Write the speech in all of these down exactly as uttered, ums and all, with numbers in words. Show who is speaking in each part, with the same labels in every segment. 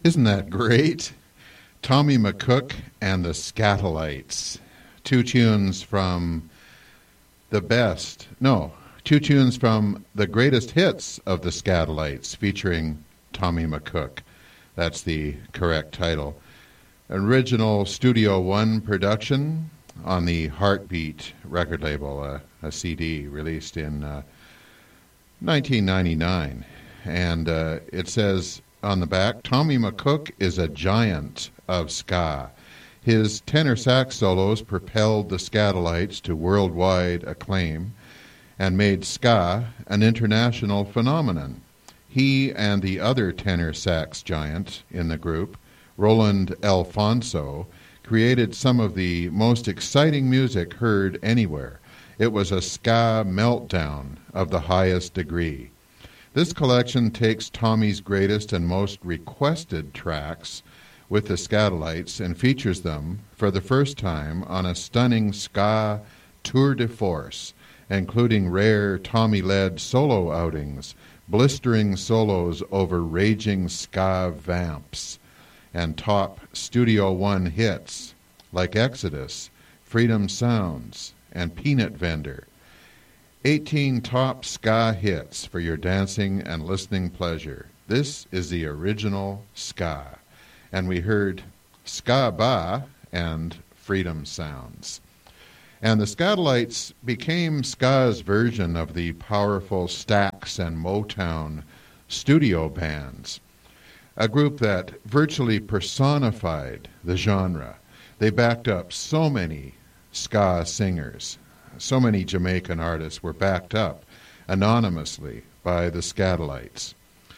Speaker 1: Isn't that great? Tommy McCook and the Skatalites. Two tunes from the best, no, two tunes from the greatest hits of the Skatalites featuring Tommy McCook. That's the correct title. Original Studio One production on the Heartbeat record label, uh, a C D released in uh, nineteen ninety-nine. And uh, it says on the back, Tommy McCook is a giant of ska. His tenor sax solos propelled the Skatalites to worldwide acclaim and made ska an international phenomenon. He and the other tenor sax giant in the group, Roland Alfonso, created some of the most exciting music heard anywhere. It was a ska meltdown of the highest degree. This collection takes Tommy's greatest and most requested tracks with the Skatalites and features them for the first time on a stunning ska tour de force, including rare Tommy-led solo outings, blistering solos over raging ska vamps, and top Studio One hits like Exodus, Freedom Sounds, and Peanut Vendor. eighteen top ska hits for your dancing and listening pleasure. This is the original ska. And we heard Ska Ba and Freedom Sounds. And the Skatalites became ska's version of the powerful Stax and Motown studio bands, a group that virtually personified the genre. They backed up so many ska singers. So many Jamaican artists were backed up anonymously by the Skatalites.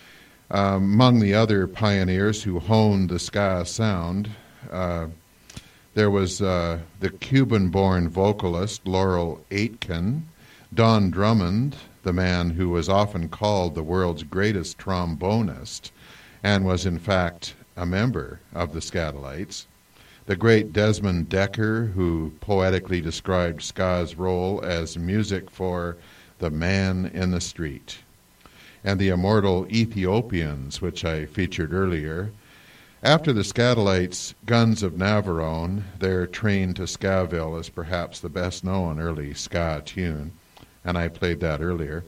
Speaker 1: Um, among the other pioneers who honed the ska sound, uh, there was uh, the Cuban-born vocalist Laurel Aitken, Don Drummond, the man who was often called the world's greatest trombonist, and was in fact a member of the Skatalites, the great Desmond Decker, who poetically described ska's role as music for the man in the street, and the immortal Ethiopians, which I featured earlier. After the Skatalites, Guns of Navarone, their Train to Skaville is perhaps the best-known early ska tune, and I played that earlier.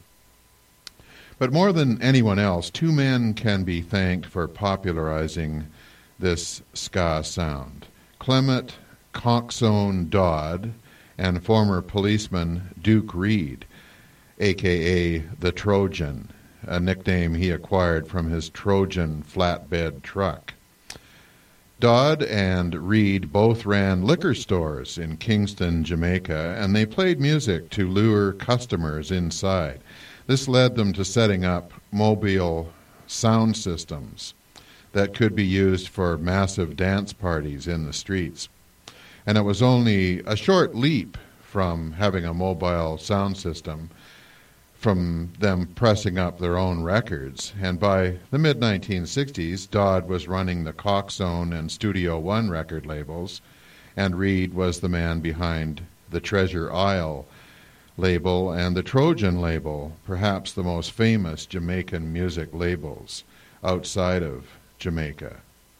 Speaker 1: But more than anyone else, two men can be thanked for popularizing this ska sound. Clement Coxone Dodd and former policeman Duke Reed, a k a the Trojan, a nickname he acquired from his Trojan flatbed truck. Dodd and Reed both ran liquor stores in Kingston, Jamaica, and they played music to lure customers inside. This led them to setting up mobile sound systems that could be used for massive dance parties in the streets. And it was only a short leap from having a mobile sound system from them pressing up their own records. And by the mid nineteen sixties, Dodd was running the Coxone and Studio One record labels, and Reed was the man behind the Treasure Isle label and the Trojan label, perhaps the most famous Jamaican music labels outside of Jamaica.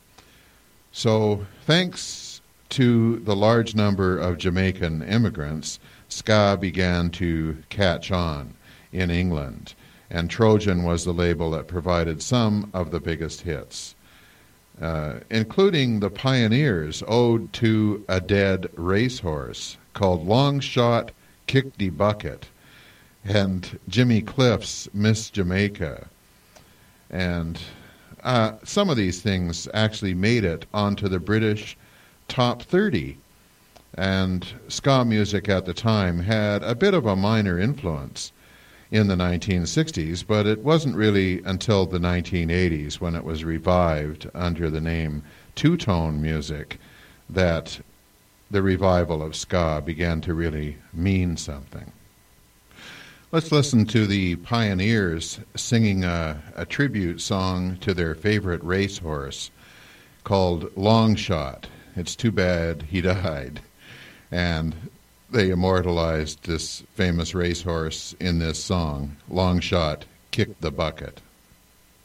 Speaker 1: So thanks to the large number of Jamaican immigrants, ska began to catch on in England, and Trojan was the label that provided some of the biggest hits, uh, including the Pioneers' Ode to a Dead Racehorse, called Long Shot Kick the Bucket, and Jimmy Cliff's Miss Jamaica. And uh, some of these things actually made it onto the British top thirty, and ska music at the time had a bit of a minor influence in the nineteen sixties, but it wasn't really until the nineteen eighties, when it was revived under the name two-tone music, that the revival of ska began to really mean something. Let's listen to the Pioneers singing a, a tribute song to their favorite racehorse called Long Shot. It's too bad he died. And they immortalized this famous racehorse in this song, Long Shot Kick the Bucket.